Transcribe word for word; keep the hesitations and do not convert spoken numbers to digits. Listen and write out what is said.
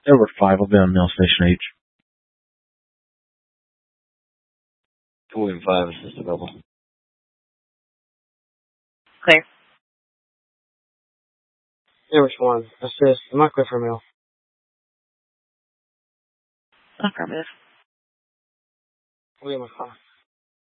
There were five. I'll be on Mail Station H. William five, assist available. Clear. Air one, assist. Am I clear for mail? Affirmative. William five.